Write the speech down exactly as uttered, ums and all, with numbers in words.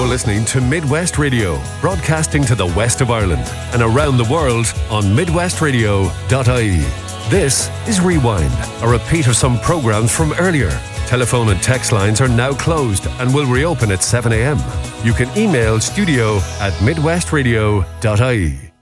listening to Midwest Radio, broadcasting to the west of Ireland and around the world on midwest radio dot I E. This is Rewind, a repeat of some programs from earlier. Telephone and text lines are now closed and will reopen at seven a.m. You can email studio at midwest radio dot I E.